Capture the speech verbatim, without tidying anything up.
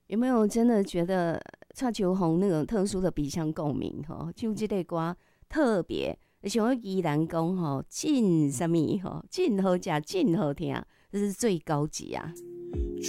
有没有真的觉得蔡秋红那种特殊的鼻腔共鸣？吼，就这个歌特别，而且我依然讲吼，真什么吼，真好食，真好听，这是最高级啊。